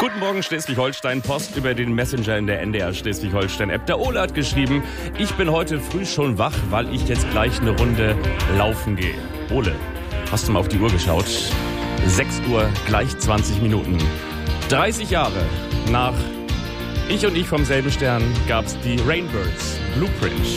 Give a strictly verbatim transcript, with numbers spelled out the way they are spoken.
Guten Morgen Schleswig-Holstein, Post über den Messenger in der N D R Schleswig-Holstein-App. Der Ole hat geschrieben, ich bin heute früh schon wach, weil ich jetzt gleich eine Runde laufen gehe. Ole, hast du mal auf die Uhr geschaut? sechs Uhr, gleich zwanzig Minuten. dreißig Jahre nach Ich und ich vom selben Stern gab's die Rainbirds, Blueprint.